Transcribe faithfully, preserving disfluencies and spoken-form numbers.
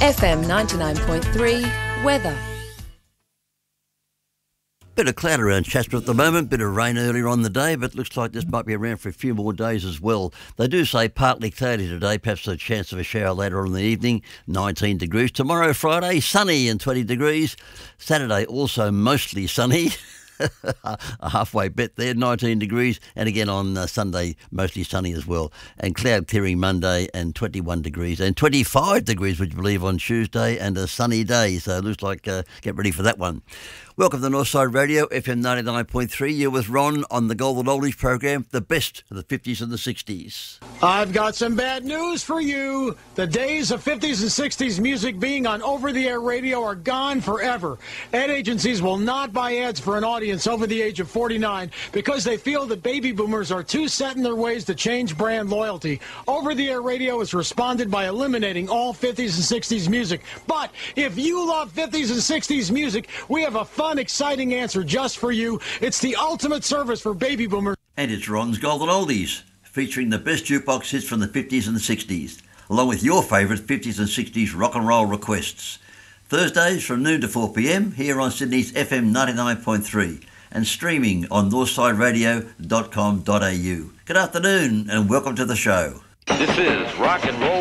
F M ninety-nine point three weather. Bit of cloud around Chatsworth at the moment, bit of rain earlier on the day, but looks like this might be around for a few more days as well. They do say partly cloudy today, perhaps a chance of a shower later on in the evening, nineteen degrees. Tomorrow, Friday, sunny and twenty degrees. Saturday, also mostly sunny. A halfway bet there, nineteen degrees, and again on uh, Sunday mostly sunny as well, and cloud clearing Monday and twenty-one degrees and twenty-five degrees, would you believe, on Tuesday, and a sunny day, so it looks like uh, get ready for that one. Welcome to Northside Radio, F M ninety-nine point three. You're with Ron on the Golden Oldies program, the best of the fifties and the sixties. I've got some bad news for you. The days of fifties and sixties music being on over-the-air radio are gone forever. Ad agencies will not buy ads for an audience over the age of forty-nine because they feel that baby boomers are too set in their ways to change brand loyalty. Over-the-air radio has responded by eliminating all fifties and sixties music. But if you love fifties and sixties music, we have a fun, exciting answer just for you. It's the ultimate service for baby boomers. And it's Ron's Golden Oldies, featuring the best jukebox hits from the fifties and the sixties, along with your favourite fifties and sixties rock and roll requests. Thursdays from noon to four p m here on Sydney's F M ninety-nine point three and streaming on northside radio dot com dot a u. Good afternoon and welcome to the show. This is Rock and Roll